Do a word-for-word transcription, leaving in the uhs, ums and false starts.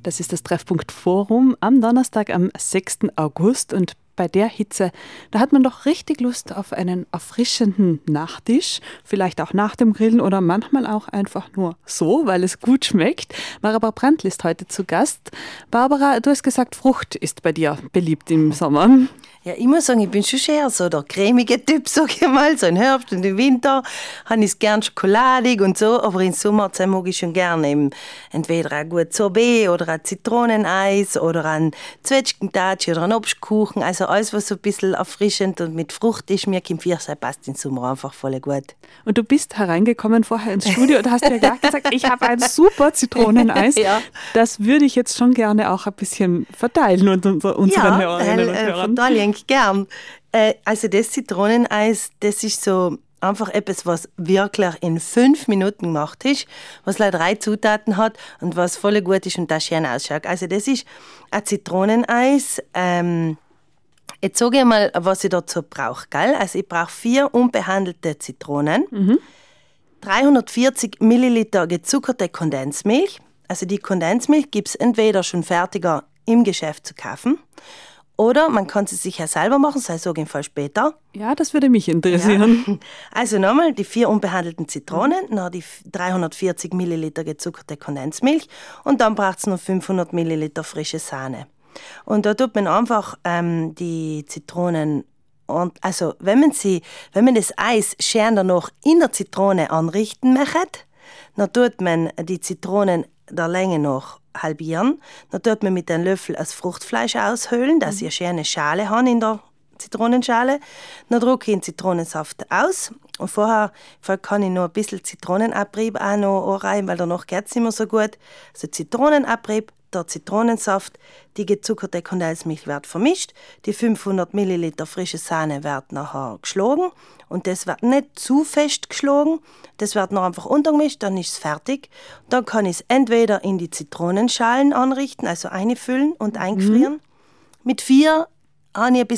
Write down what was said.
Das ist das Treffpunkt Forum am Donnerstag, am sechsten August. Und bei der Hitze, da hat man doch richtig Lust auf einen erfrischenden Nachtisch. Vielleicht auch nach dem Grillen oder manchmal auch einfach nur so, weil es gut schmeckt. Barbara Brandl ist heute zu Gast. Barbara, du hast gesagt, Frucht ist bei dir beliebt im Sommer. Ja, ich muss sagen, ich bin schon eher so der cremige Typ, sag ich mal. So im Herbst und im Winter habe ich es gern schokoladig und so, aber im Sommer mag ich schon gerne eben entweder ein gutes Sorbet oder ein Zitroneneis oder ein Zwetschgentatsch oder ein Obstkuchen. Also alles, was so ein bisschen erfrischend und mit Frucht ist, mir kommt Pfirsich, passt im Sommer einfach voll gut. Und du bist hereingekommen vorher ins Studio und hast ja gleich gesagt, ich habe ein super Zitroneneis. Ja. Das würde ich jetzt schon gerne auch ein bisschen verteilen unter unseren ja, Hörerinnen und äh, Hörern. Verteilen gern. Äh, also das Zitroneneis, das ist so einfach etwas, was wirklich in fünf Minuten gemacht ist, was leider drei Zutaten hat und was voll gut ist und das schön ausschaut. Also das ist ein Zitroneneis. Ähm, jetzt sage ich mal, was ich dazu brauche. Gell? Also ich brauche vier unbehandelte Zitronen, mhm. dreihundertvierzig Milliliter gezuckerte Kondensmilch. Also die Kondensmilch gibt es entweder schon fertiger im Geschäft zu kaufen, oder man kann sie sich ja selber machen, das heißt, sage ich im Fall später. Ja, das würde mich interessieren. Ja. Also nochmal die vier unbehandelten Zitronen, mhm. noch die dreihundertvierzig Milliliter gezuckerte Kondensmilch und dann braucht es noch fünfhundert Milliliter frische Sahne. Und da tut man einfach ähm, die Zitronen, und, also wenn man, sie, wenn man das Eis schön danach in der Zitrone anrichten möchte, dann tut man die Zitronen der Länge nach halbieren. Dann tut man mit einem Löffel das Fruchtfleisch aushöhlen, dass ich eine schöne Schale habe in der Zitronenschale. Dann drücke ich den Zitronensaft aus. Und vorher kann ich noch ein bisschen Zitronenabrieb auch noch rein, weil danach geht es nicht mehr so gut. Also Zitronenabrieb, der Zitronensaft, die gezuckerte Kondensmilch wird vermischt, die fünfhundert Milliliter frische Sahne wird nachher geschlagen und das wird nicht zu fest geschlagen, das wird noch einfach untergemischt, dann ist es fertig. Dann kann ich es entweder in die Zitronenschalen anrichten, also einfüllen und eingefrieren. Mhm. Mit vier habe ich ein